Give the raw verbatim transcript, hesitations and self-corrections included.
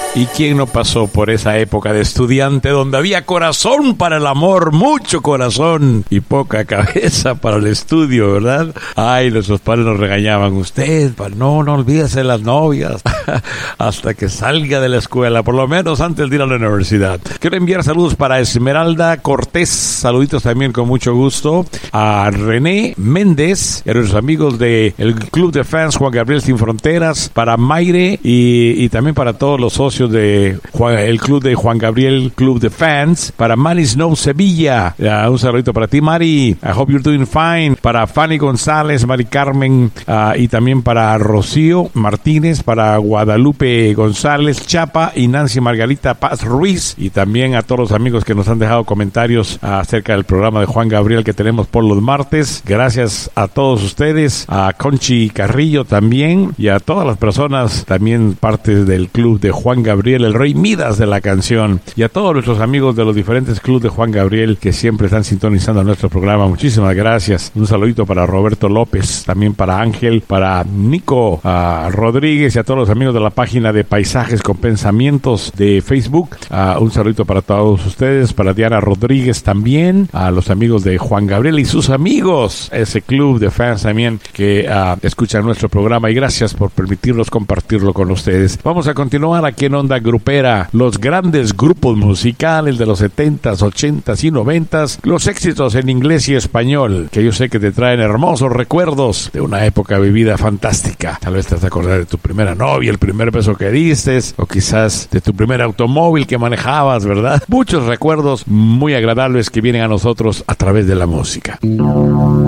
¿Y quién no pasó por esa época de estudiante donde había corazón para el amor, mucho corazón y poca cabeza para el estudio, verdad? Ay, nuestros padres nos regañaban. Usted, no, no olvídese de las novias hasta que salga de la escuela, por lo menos antes de ir a la universidad. Quiero enviar saludos para Esmeralda Cortés, saluditos también con mucho gusto, a René Méndez y a nuestros amigos del Club de Fans Juan Gabriel Sin Fronteras, para Mayre y, y también para todos los socios de Juan, el Club de Juan Gabriel Club de Fans, para Manny Snow Sevilla, uh, un saludito para ti, Mari, I hope you're doing fine, para Fanny González, Mari Carmen, uh, y también para Rocío Martínez, para Guadalupe González Chapa y Nancy Margarita Paz Ruiz, y también a todos los amigos que nos han dejado comentarios uh, acerca del programa de Juan Gabriel que tenemos por los martes. Gracias a todos ustedes, a Conchi Carrillo también, y a todas las personas también parte del Club de Juan Gabriel, el Rey Midas de la canción, y a todos nuestros amigos de los diferentes clubes de Juan Gabriel que siempre están sintonizando nuestro programa. Muchísimas gracias. Un saludito para Roberto López, también para Ángel, para Nico uh, Rodríguez y a todos los amigos de la página de Paisajes con Pensamientos de Facebook. Uh, un saludito para todos ustedes, para Diana Rodríguez también, a los amigos de Juan Gabriel y sus amigos, ese club de fans también que uh, escuchan nuestro programa, y gracias por permitirnos compartirlo con ustedes. Vamos a continuar aquí en Onda Grupera, los grandes grupos musicales de los setentas, ochentas y noventas, los éxitos en inglés y español, que yo sé que te traen hermosos recuerdos de una época vivida fantástica. Tal vez te vas a acordar de tu primera novia, el primer beso que diste, o quizás de tu primer automóvil que manejabas, ¿verdad? Muchos recuerdos muy agradables que vienen a nosotros a través de la música.